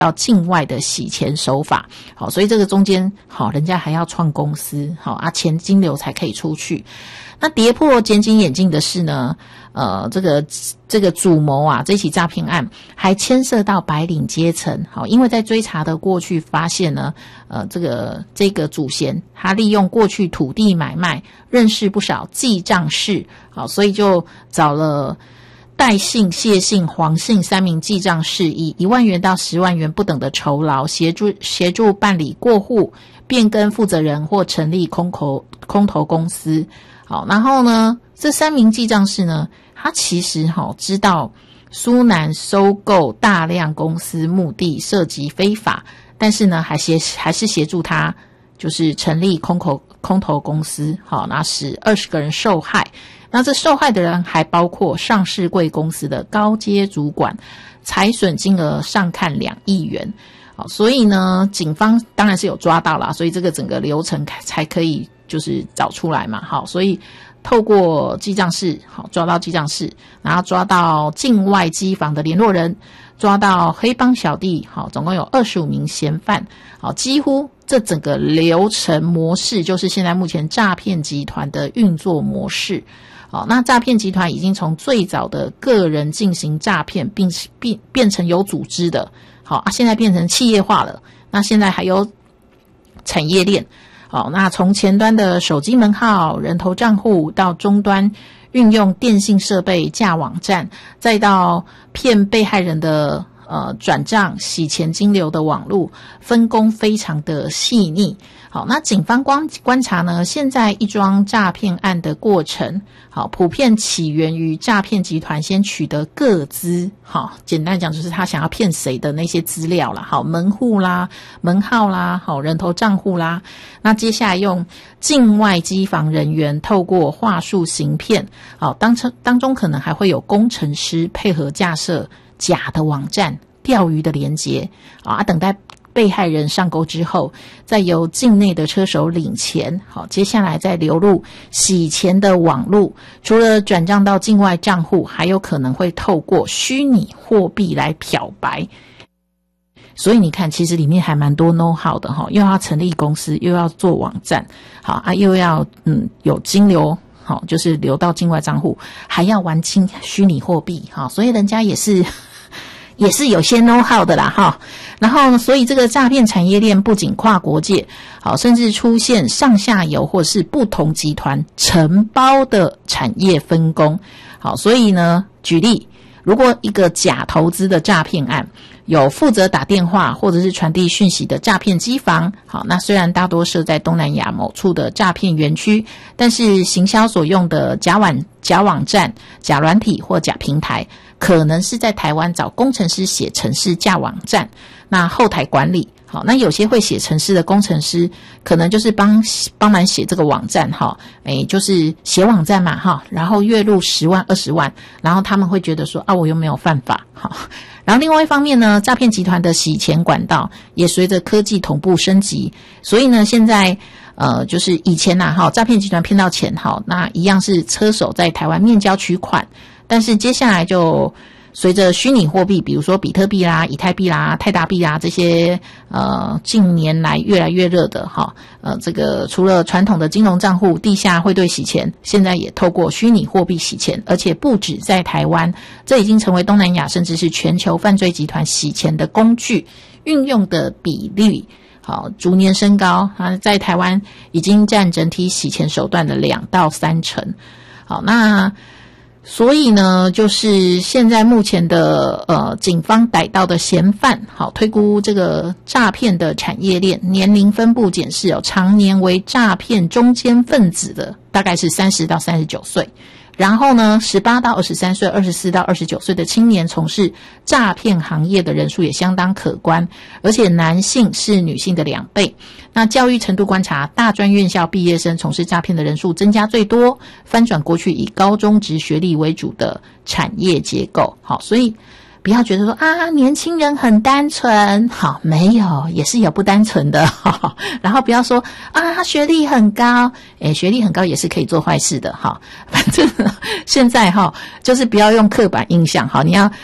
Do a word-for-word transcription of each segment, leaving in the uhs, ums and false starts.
到境外的洗钱手法，好，所以这个中间好，人家还要创公司，好啊，钱金流才可以出去。那跌破检警眼镜的是呢，呃，这个这个主谋啊，这起诈骗案还牵涉到白领阶层，好，因为在追查的过去发现呢，呃，这个这个主嫌他利用过去土地买卖认识不少记账士，好，所以就找了戴姓、谢姓、黄姓三名记账士，以一万元到十万元不等的酬劳，协助协助办理过户、变更负责人或成立空头空头公司。好，然后呢，这三名记账士呢，他其实好知道苏南收购大量公司目的涉及非法，但是呢，还协还是协助他就是成立空头空头公司。好，那使二十个人受害。那这受害的人还包括上市贵公司的高阶主管，财损金额上看两亿元。好，所以呢，警方当然是有抓到啦，所以这个整个流程才可以就是找出来嘛。好，所以透过记账室，好，抓到记账室，然后抓到境外机房的联络人，抓到黑帮小弟，好，总共有二十五名嫌犯。好，几乎这整个流程模式就是现在目前诈骗集团的运作模式。好，那诈骗集团已经从最早的个人进行诈骗，并变变成有组织的，好啊，现在变成企业化了。那现在还有产业链，好，那从前端的手机门号、人头账户，到终端运用电信设备架网站，再到骗被害人的呃转账、洗钱金流的网路，分工非常的细腻。好，那警方观观察呢，现在一桩诈骗案的过程，好，普遍起源于诈骗集团先取得个资，好，简单讲就是他想要骗谁的那些资料啦，好，门户啦、门号啦、好，人头账户啦，那接下来用境外机房人员透过话术行骗，好，当成当中可能还会有工程师配合架设假的网站、钓鱼的连结，啊，等待被害人上钩之后，再由境内的车手领钱，好，接下来再流入洗钱的网路，除了转账到境外账户，还有可能会透过虚拟货币来漂白。所以你看，其实里面还蛮多 know how 的哈，又要成立公司，又要做网站，好啊，又要嗯有金流，好，就是流到境外账户，还要玩清虚拟货币，好，所以人家也是。也是有些 know how 的啦哈，然后所以这个诈骗产业链不仅跨国界，好，甚至出现上下游或是不同集团承包的产业分工，好，所以呢，举例，如果一个假投资的诈骗案，有负责打电话或者是传递讯息的诈骗机房，好，那虽然大多设在东南亚某处的诈骗园区，但是行销所用的假网假网站、假软体或假平台，可能是在台湾找工程师写程式架网站，那后台管理，好，那有些会写程式的工程师，可能就是帮帮忙写这个网站哈，诶，就是写网站嘛哈，然后月入十万、二十万，然后他们会觉得说啊，我又没有犯法，好。然后另外一方面呢，诈骗集团的洗钱管道也随着科技同步升级，所以呢，现在呃，就是以前呐、啊，哈，诈骗集团骗到钱，哈，那一样是车手在台湾面交取款，但是接下来就随着虚拟货币，比如说比特币啦、以太币啦、泰达币啦这些呃近年来越来越热的哈，呃，这个除了传统的金融账户、地下汇兑洗钱，现在也透过虚拟货币洗钱，而且不止在台湾，这已经成为东南亚甚至是全球犯罪集团洗钱的工具，运用的比例好逐年升高啊，在台湾已经占整体洗钱手段的两到三成。好，那所以呢，就是现在目前的呃警方逮到的嫌犯，好，推估这个诈骗的产业链年龄分布检视哦，常年为诈骗中间分子的大概是三十到三十九岁，然后呢十八到二十三岁、二十四到二十九岁的青年从事诈骗行业的人数也相当可观，而且男性是女性的两倍。那教育程度观察，大专院校毕业生从事诈骗的人数增加最多，翻转过去以高中职学历为主的产业结构。好，所以不要觉得说啊，年轻人很单纯，好，没有，也是有不单纯的。好，然后不要说啊，他学历很高，诶，学历很高也是可以做坏事的。好，反正现在哈，就是不要用刻板印象。好，你要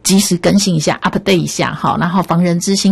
及时更新一下 update 一下，好，然后防人之心